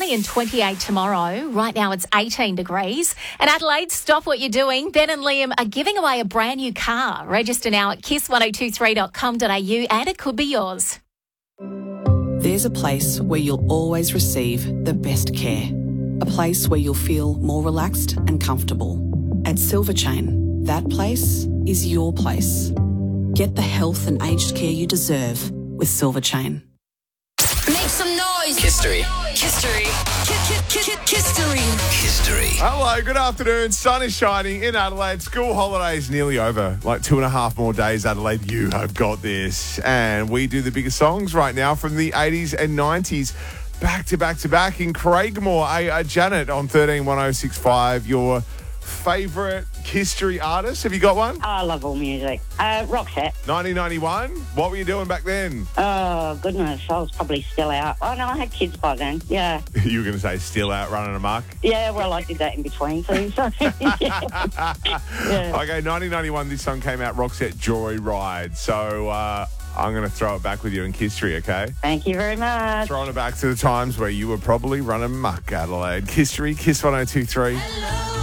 sunny and 28 tomorrow. Right now it's 18 degrees. And Adelaide, stop what you're doing. Ben and Liam are giving away a brand new car. Register now at kiss1023.com.au and it could be yours. There's a place where you'll always receive the best care. A place where you'll feel more relaxed and comfortable. At Silver Chain, that place is your place. Get the health and aged care you deserve with Silver Chain. Make some noise. History. History. History. History. Hello, good afternoon. Sun is shining in Adelaide. School holidays nearly over. Like 2.5 more days, Adelaide. You have got this. And we do the biggest songs right now from the 80s and 90s. Back to back to back in Craigmore. Janet on 131065. Your favourite history artist? Have you got one? I love all music. Roxette. 1991. What were you doing back then? Oh, goodness. I was probably still out. Oh, no, I had kids by then. Yeah. You were going to say still out running amok? Yeah, well, I did that in between too. So, yeah. Okay, 1991, this song came out, Roxette, Joyride. So I'm going to throw it back with you in history, okay? Thank you very much. Throwing it back to the times where you were probably running amok, Adelaide. History, Kiss 1023. Hello.